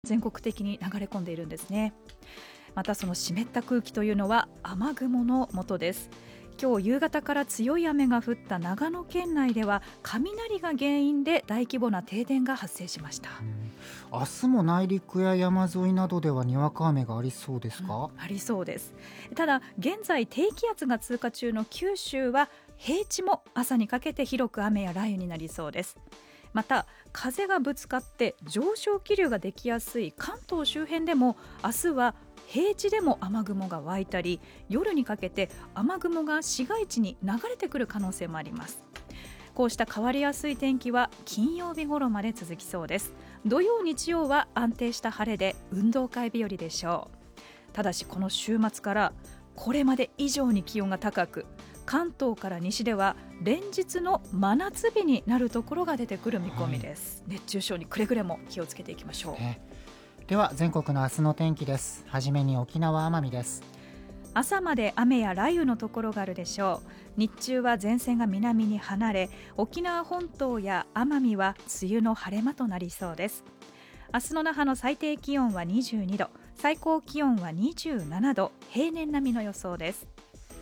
全国的に流れ込んでいるんですね。またその湿った空気というのは雨雲の元です。今日夕方から強い雨が降った長野県内では雷が原因で大規模な停電が発生しました。 明日も内陸や山沿いなどではにわか雨がありそうですか？ ありそうです。ただ現在低気圧が通過中の九州は平地も朝にかけて広く雨や雷雨になりそうです。また風がぶつかって上昇気流ができやすい関東周辺でも明日は平地でも雨雲が湧いたり、夜にかけて雨雲が市街地に流れてくる可能性もあります。こうした変わりやすい天気は金曜日頃まで続きそうです。土曜日曜は安定した晴れで運動会日和でしょう。ただしこの週末からこれまで以上に気温が高く、関東から西では連日の真夏日になるところが出てくる見込みです。熱中症にくれぐれも気をつけていきましょう。 では全国の明日の天気です。はじめに沖縄奄美です。 朝まで雨や雷雨のところがあるでしょう。日中は前線が南に離れ、沖縄本島や奄美は梅雨の晴れ間となりそうです。明日の那覇の最低気温は22度、最高気温は27度、平年並みの予想です。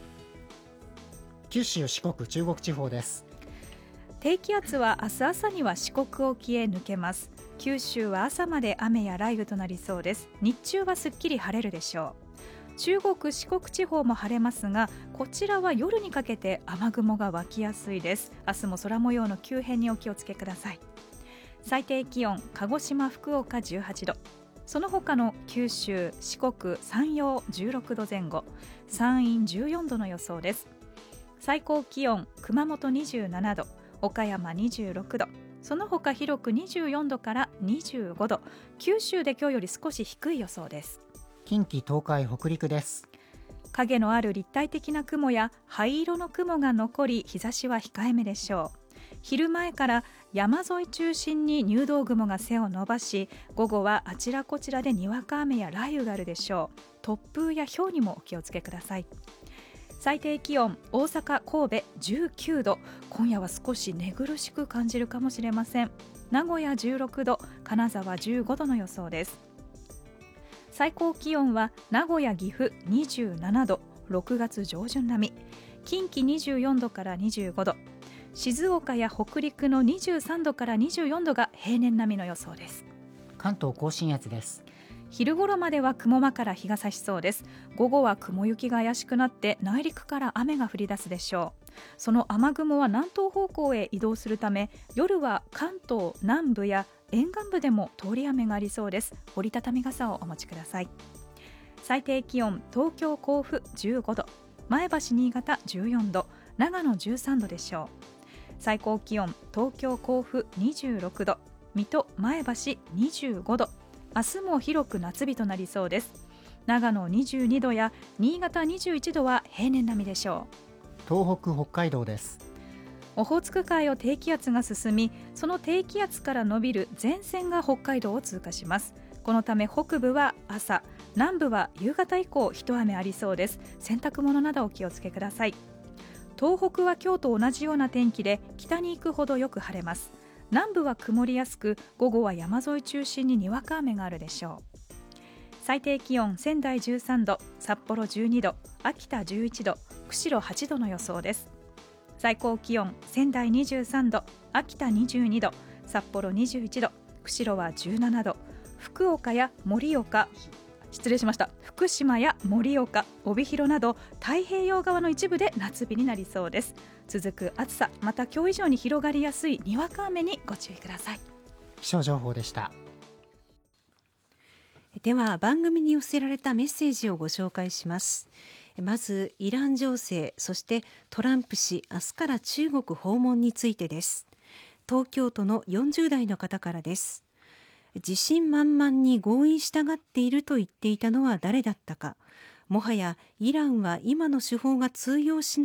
九州、四国、中国地方です。 低気圧は明日朝には四国沖へ抜けます。九州は朝まで雨や雷雨となりそうです。日中はすっきり晴れるでしょう。中国四国地方も晴れますが、こちらは夜にかけて雨雲が湧きやすいです。明日も空模様の急変にお気をつけください。最低気温鹿児島福岡18度、その他の九州四国山陽16度前後、山陰14度の予想です。最高気温熊本27度、岡山26度、その他広く24度から25度、九州で今日より少し低い予想です。 近畿、東海、北陸です。 影のある立体的な雲や灰色の雲が残り、日差しは控えめでしょう。昼前から山沿い中心に入道雲が背を伸ばし、午後はあちらこちらでにわか雨や雷雨があるでしょう。突風や雹にもお気をつけください。最低気温大阪、神戸19度、今夜は少し寝苦しく感じるかもしれません。名古屋16度、金沢15度の予想です。最高気温は名古屋、岐阜27度、6月上旬並み、近畿24度から25度、静岡や北陸の23度から24度が平年並みの予想です。 関東甲信越です。 昼頃までは雲間から日が差しそうです。午後は雲行きが怪しくなって内陸から雨が降り出すでしょう。その雨雲は南東方向へ移動するため、夜は関東南部や沿岸部でも通り雨がありそうです。折りたたみ傘をお持ちください。最低気温東京、甲府15度、前橋、新潟14度、長野13度でしょう。最高気温東京、甲府26度、水戸、前橋25度、明日も広く夏日となりそうです。長野22度や新潟21度は平年並みでしょう。東北、北海道です。 オホーツク海を低気圧が進み、その低気圧から伸びる前線が北海道を通過します。このため北部は朝、南部は夕方以降一雨ありそうです。洗濯物などお気をつけください。東北は今日と同じような天気で、北に行くほどよく晴れます。南部は曇りやすく、午後は山沿い中心ににわか雨があるでしょう。最低気温仙台13度、札幌12度、秋田11度、釧路8度の予想です。最高気温仙台23度、秋田22度、札幌21度、釧路は17度、福島や盛岡、帯広など太平洋側の一部で夏日になりそうです。続く暑さ、また今日以上に広がりやすいにわか雨にご注意ください。 気象情報でした。 では番組に寄せられたメッセージをご紹介します。まずイラン情勢、そしてトランプ氏明日から中国訪問についてです。東京都の40代の方からです。自信満々に合意したがっていると言っていたのは誰だったか。もはやイランは今の手法が通用しない